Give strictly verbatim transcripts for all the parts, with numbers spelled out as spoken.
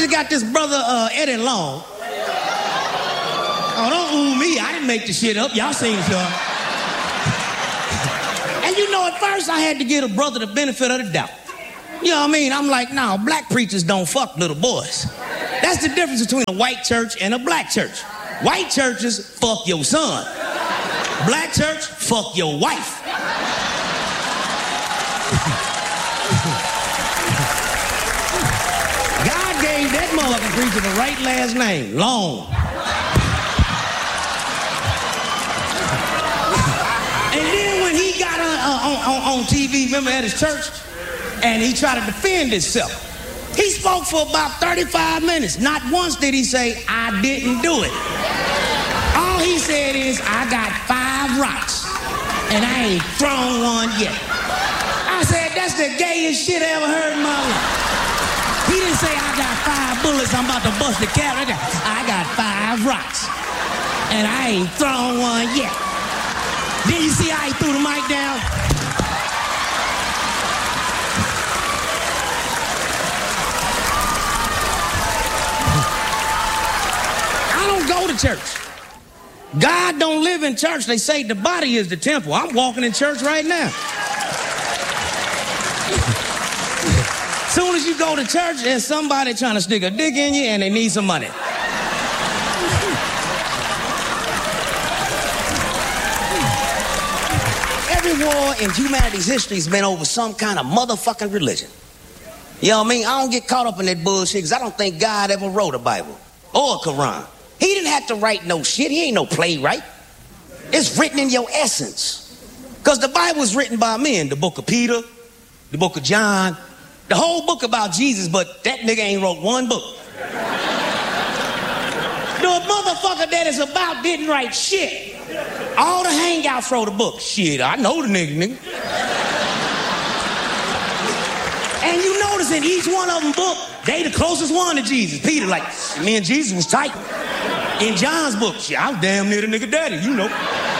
just got this brother uh, Eddie Long. Oh, don't ooh me. I didn't make the shit up. Y'all seen it, y'all. And you know, at first I had to give a brother the benefit of the doubt. You know what I mean? I'm like, no, black preachers don't fuck little boys. That's the difference between a white church and a black church. White churches, fuck your son. Black church, fuck your wife. God gave that motherfucking preacher the right last name, Long. And then when he got on, on, on, on T V, remember at his church, and he tried to defend himself, he spoke for about thirty-five minutes. Not once did he say, I didn't do it. All he said is, I got five rocks, and I ain't thrown one yet. I said, that's the gayest shit I ever heard in my life. He didn't say, I got five bullets, I'm about to bust the cap. I got five rocks, and I ain't thrown one yet. Then you see how he threw the mic down? I don't go to church. God don't live in church. They say the body is the temple. I'm walking in church right now. Soon as you go to church, there's somebody trying to stick a dick in you and they need some money. Every war in humanity's history has been over some kind of motherfucking religion. You know what I mean? I don't get caught up in that bullshit because I don't think God ever wrote a Bible or a Quran. He didn't have to write no shit. He ain't no playwright. It's written in your essence. Because the Bible was written by men. The book of Peter, the book of John, the whole book about Jesus, but that nigga ain't wrote one book. The motherfucker that is about didn't write shit. All the hangouts wrote a book. Shit, I know the nigga, nigga. And you notice in each one of them book, they the closest one to Jesus. Peter, like, me and Jesus was tight. In John's book, shit, I was damn near the nigga daddy, you know.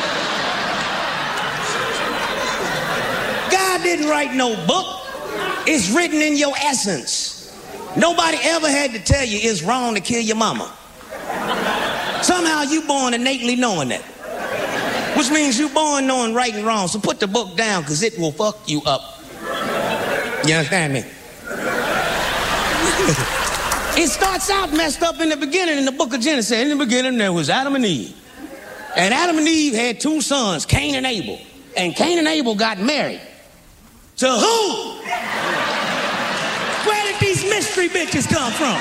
God didn't write no book. It's written in your essence. Nobody ever had to tell you it's wrong to kill your mama. Somehow you born innately knowing that. Which means you born knowing right and wrong. So put the book down, because it will fuck you up. You understand me? It starts out messed up in the beginning in the book of Genesis. In the beginning there was Adam and Eve. And Adam and Eve had two sons, Cain and Abel. And Cain and Abel got married. To who? Where did these mystery bitches come from?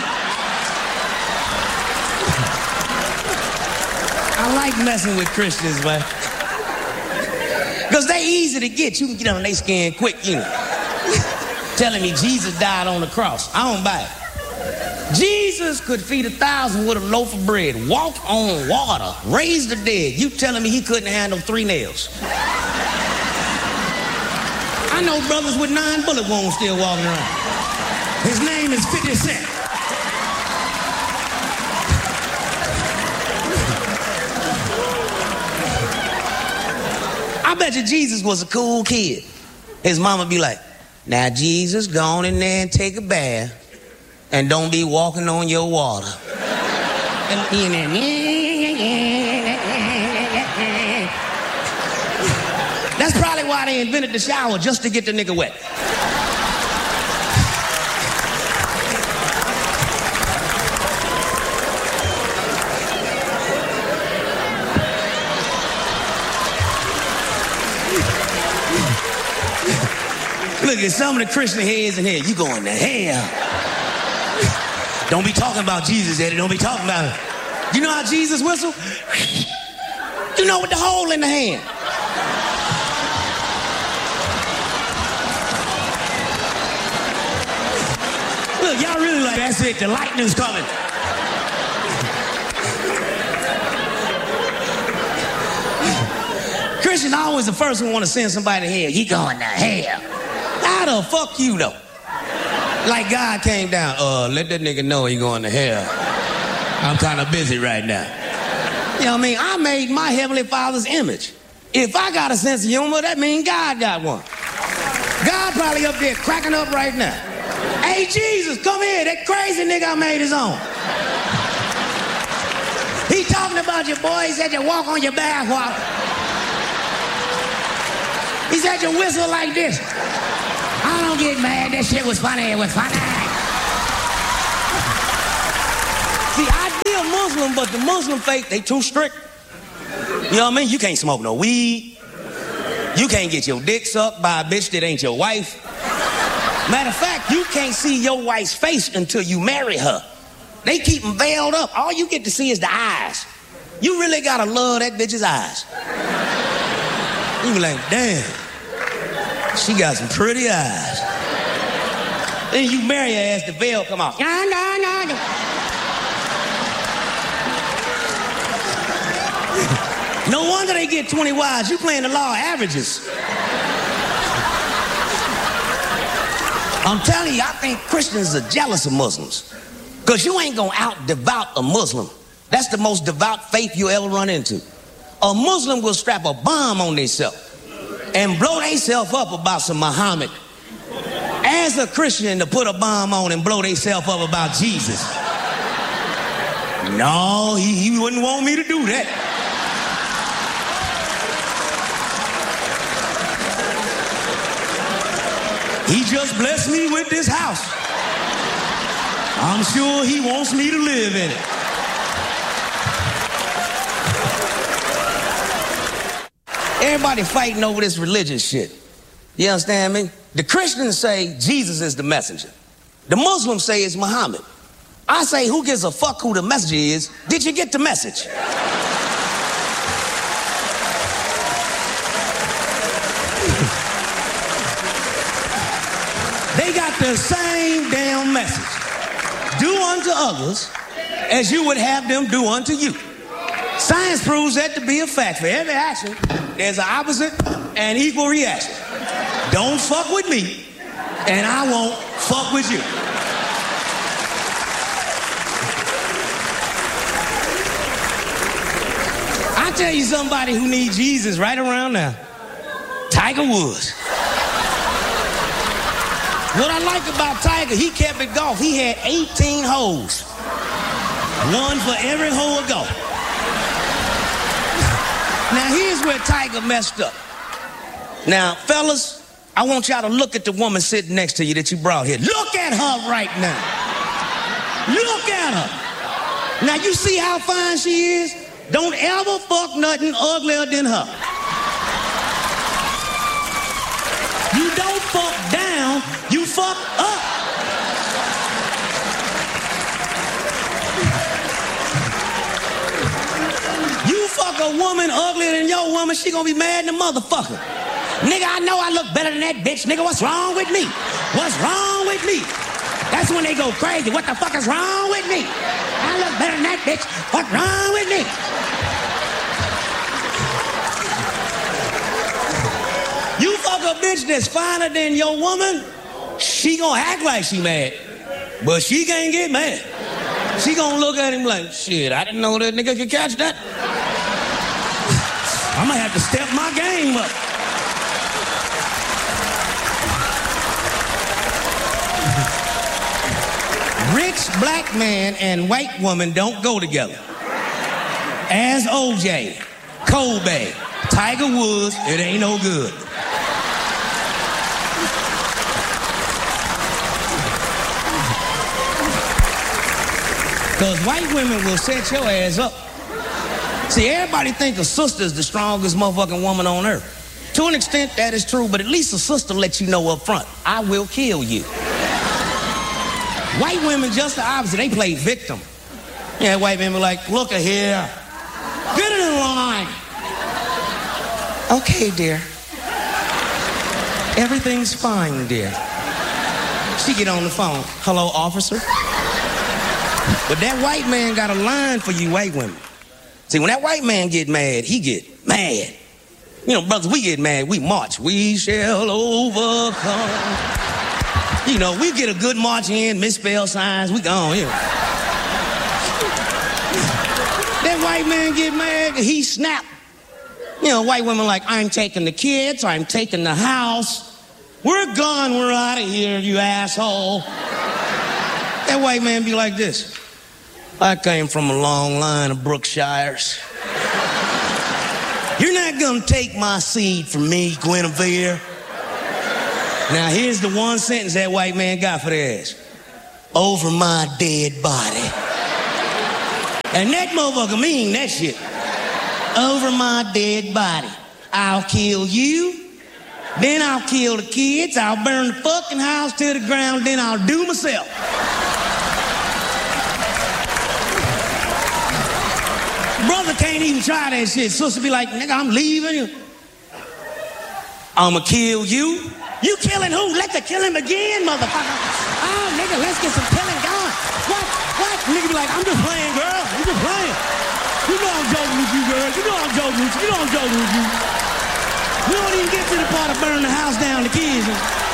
I like messing with Christians, man. Because they easy to get. You can get on their skin quick, you know. Telling me Jesus died on the cross. I don't buy it. Jesus could feed a thousand with a loaf of bread, walk on water, raise the dead. You telling me he couldn't handle three nails? I know brothers with nine bullet wounds still walking around. His name is fifty Cent. I bet you Jesus was a cool kid. His mama be like, now Jesus, go on in there and take a bath. And don't be walking on your water. That's probably why they invented the shower, just to get the nigga wet. Look at some of the Christian heads in here. You going to hell. Don't be talking about Jesus, Eddie. Don't be talking about it. You know how Jesus whistled? You know, with the hole in the hand. Look, y'all really like, that's it, the lightning's coming. Christian always the first one want to send somebody to hell. You going to hell. How the fuck you know? Like God came down, uh, let that nigga know he going to hell. I'm kind of busy right now. You know what I mean? I made my Heavenly Father's image. If I got a sense of humor, that means God got one. God probably up there cracking up right now. Hey, Jesus, come here. That crazy nigga I made his own. He talking about you, boy. He said you walk on your back while... He said you whistle like this. I don't get mad. That shit was funny. It was funny. See, I be a Muslim, but the Muslim faith, they too strict. You know what I mean? You can't smoke no weed. You can't get your dick sucked by a bitch that ain't your wife. Matter of fact, you can't see your wife's face until you marry her. They keep them veiled up. All you get to see is the eyes. You really gotta love that bitch's eyes. You be like, damn, she got some pretty eyes. Then you marry her as the veil come off. No, no, no, no. No wonder they get twenty wives. You playing the law of averages. I'm telling you, I think Christians are jealous of Muslims. Because you ain't gonna out-devout a Muslim. That's the most devout faith you ever run into. A Muslim will strap a bomb on themselves and blow themselves up about some Muhammad. As a Christian to put a bomb on and blow themselves up about Jesus. No, he, he wouldn't want me to do that. He just blessed me with this house. I'm sure he wants me to live in it. Everybody fighting over this religious shit. You understand me? The Christians say Jesus is the messenger. The Muslims say it's Muhammad. I say, who gives a fuck who the messenger is? Did you get the message? They got the same damn message. Do unto others as you would have them do unto you. Science proves that to be a fact. For every action, there's an opposite and equal reaction. Don't fuck with me, and I won't fuck with you. I tell you somebody who needs Jesus right around now. Tiger Woods. What I like about Tiger, he kept it golf. He had eighteen holes. One for every hole of golf. Now, here's where Tiger messed up. Now, fellas, I want y'all to look at the woman sitting next to you that you brought here. Look at her right now. Look at her. Now, you see how fine she is? Don't ever fuck nothing uglier than her. You don't fuck down, you fuck up. You fuck a woman uglier than your woman, she gonna be mad than a motherfucker. Nigga, I know I look better than that bitch. Nigga, what's wrong with me? What's wrong with me? That's when they go crazy. What the fuck is wrong with me? I look better than that bitch. What's wrong with me? You fuck a bitch that's finer than your woman, she gonna act like she mad, but she can't get mad. She gonna look at him like, shit, I didn't know that nigga could catch that. I'm gonna have to step my game up. Rich black man and white woman don't go together. As O J, Kobe, Tiger Woods, it ain't no good. Because white women will set your ass up. See, everybody think a sister is the strongest motherfucking woman on earth. To an extent, that is true, but at least a sister lets you know up front, I will kill you. White women, just the opposite. They play victim. Yeah, white men were like, look at here. Get it in line. Okay, dear. Everything's fine, dear. She get on the phone. Hello, officer. But that white man got a line for you white women. See, when that white man get mad, he get mad. You know, brothers, we get mad, we march. We shall overcome. You know, we get a good march in, misspell signs, we gone, you know. That white man get mad, he snap. You know, white women like, I'm taking the kids, I'm taking the house. We're gone, we're out of here, you asshole. That white man be like this. I came from a long line of Brookshires. You're not gonna take my seed from me, Guinevere. Now here's the one sentence that white man got for their ass. Over my dead body. And that motherfucker mean that shit. Over my dead body. I'll kill you. Then I'll kill the kids. I'll burn the fucking house to the ground. Then I'll do myself. Brother can't even try that shit. Sister be like, nigga, I'm leaving you. I'ma kill you. You killing who? Let the killing begin, motherfucker. Oh, nigga, let's get some killing going. What? What? Nigga be like, I'm just playing, girl. I'm just playing. You know I'm joking with you, girl. You know I'm joking with you. You know I'm joking with you. We don't even get to the part of burning the house down, the kids.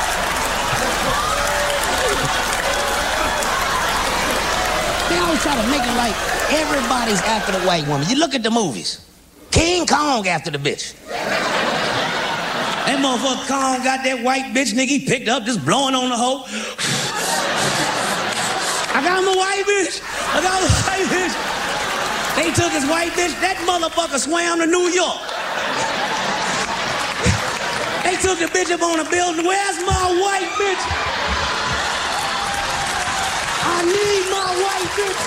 They always try to make it like everybody's after the white woman. You look at the movies. King Kong after the bitch. That motherfucker Kong got that white bitch nigga he picked up just blowing on the hoe. I got him a white bitch. I got him a white bitch. They took his white bitch. That motherfucker swam to New York. They took the bitch up on a building. Where's my white bitch? I need my white bitch.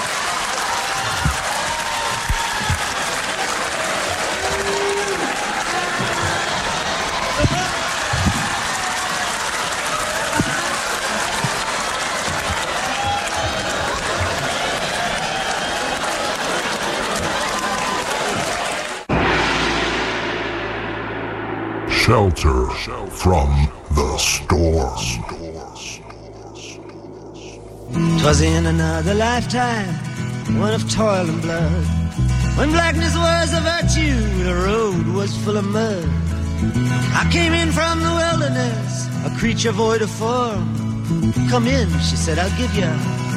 Shelter from the storm. 'Twas in another lifetime, one of toil and blood, when blackness was a virtue, the road was full of mud. I came in from the wilderness, a creature void of form. Come in, she said, I'll give you